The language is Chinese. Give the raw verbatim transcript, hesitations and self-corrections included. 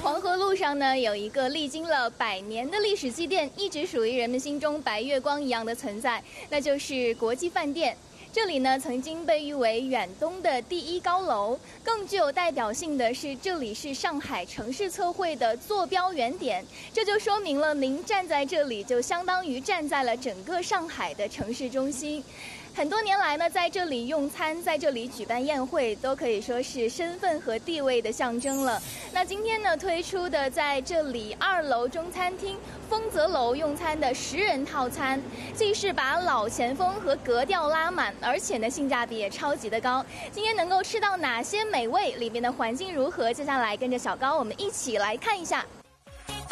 黄河路上呢，有一个历经了百年的历史积淀，一直属于人们心中白月光一样的存在，那就是国际饭店。这里呢，曾经被誉为远东的第一高楼，更具有代表性的是，这里是上海城市测绘的坐标原点。这就说明了，您站在这里，就相当于站在了整个上海的城市中心。很多年来呢，在这里用餐，在这里举办宴会，都可以说是身份和地位的象征了。那今天呢，推出的在这里二楼中餐厅丰泽楼用餐的十人套餐，既是把老前锋和格调拉满，而且呢性价比也超级的高。今天能够吃到哪些美味，里面的环境如何？接下来跟着小高，我们一起来看一下。